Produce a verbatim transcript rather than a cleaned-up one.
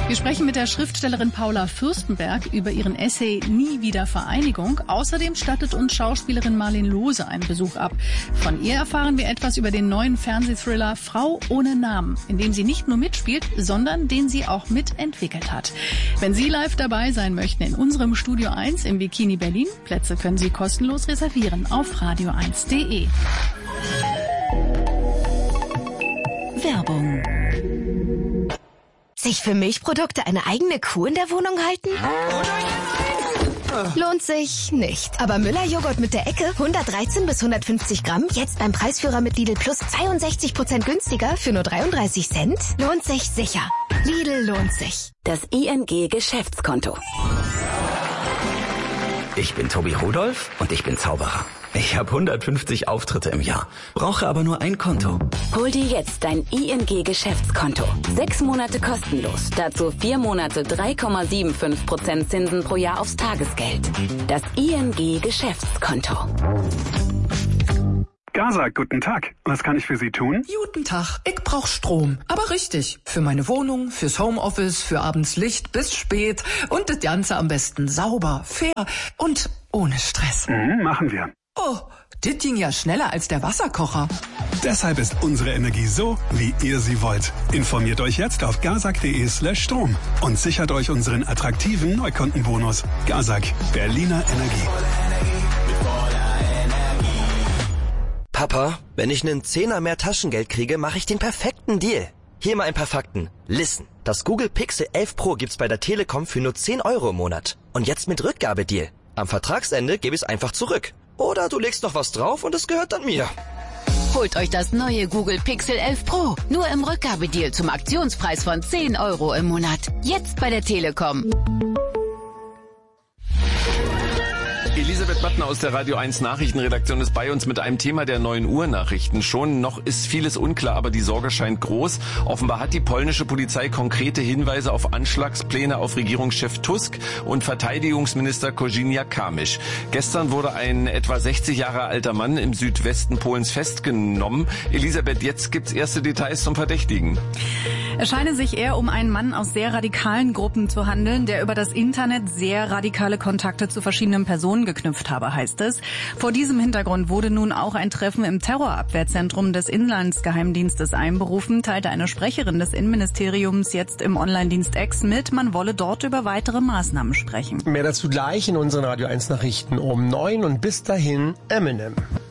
Wir sprechen mit der Schriftstellerin Paula Fürstenberg über ihren Essay Nie wieder Vereinigung. Außerdem stattet uns Schauspielerin Marleen Lohse einen Besuch ab. Von ihr erfahren wir etwas über den neuen Fernsehthriller Frau ohne Namen, in dem sie nicht nur mitspielt, sondern den sie auch mitentwickelt hat. Wenn Sie live dabei sein möchten in unserem Studio eins im Bikini Berlin, Plätze können Sie kostenlos reservieren auf radio eins punkt de. Werbung. Sich für Milchprodukte eine eigene Kuh in der Wohnung halten? Lohnt sich nicht. Aber Müller-Joghurt mit der Ecke, hundertdreizehn bis hundertfünfzig Gramm, jetzt beim Preisführer mit Lidl Plus zweiundsechzig Prozent günstiger für nur dreiunddreißig Cent? Lohnt sich sicher. Lidl lohnt sich. Das I N G Geschäftskonto. Ich bin Tobi Rudolph und ich bin Zauberer. Ich habe hundertfünfzig Auftritte im Jahr, brauche aber nur ein Konto. Hol dir jetzt dein I N G Geschäftskonto. Sechs Monate kostenlos. Dazu vier Monate drei Komma fünfundsiebzig Prozent Zinsen pro Jahr aufs Tagesgeld. Das I N G Geschäftskonto. Gaza, guten Tag. Was kann ich für Sie tun? Guten Tag. Ich brauch Strom. Aber richtig. Für meine Wohnung, fürs Homeoffice, für abends Licht bis spät. Und das Ganze am besten sauber, fair und ohne Stress. Mhm, machen wir. Oh, das ging ja schneller als der Wasserkocher. Deshalb ist unsere Energie so, wie ihr sie wollt. Informiert euch jetzt auf gazak.de slash Strom und sichert euch unseren attraktiven Neukundenbonus. Gazak, Berliner Energie. Papa, wenn ich einen Zehner mehr Taschengeld kriege, mache ich den perfekten Deal. Hier mal ein paar Fakten. Listen, das Google Pixel elf Pro gibt's bei der Telekom für nur zehn Euro im Monat. Und jetzt mit Rückgabedeal. Am Vertragsende gebe ich es einfach zurück. Oder du legst noch was drauf und es gehört dann mir. Holt euch das neue Google Pixel elf Pro. Nur im Rückgabedeal zum Aktionspreis von zehn Euro im Monat. Jetzt bei der Telekom. Elisabeth Mattner aus der Radio eins Nachrichtenredaktion ist bei uns mit einem Thema der neun Uhr Nachrichten. Schon noch ist vieles unklar, aber die Sorge scheint groß. Offenbar hat die polnische Polizei konkrete Hinweise auf Anschlagspläne auf Regierungschef Tusk und Verteidigungsminister Koźiniak-Kamysz. Gestern wurde ein etwa sechzig Jahre alter Mann im Südwesten Polens festgenommen. Elisabeth, jetzt gibt's erste Details zum Verdächtigen. Es scheine sich eher um einen Mann aus sehr radikalen Gruppen zu handeln, der über das Internet sehr radikale Kontakte zu verschiedenen Personen geknüpft habe, heißt es. Vor diesem Hintergrund wurde nun auch ein Treffen im Terrorabwehrzentrum des Inlandsgeheimdienstes einberufen, teilte eine Sprecherin des Innenministeriums jetzt im Online-Dienst X mit. Man wolle dort über weitere Maßnahmen sprechen. Mehr dazu gleich in unseren Radio eins Nachrichten um neun und bis dahin Eminem.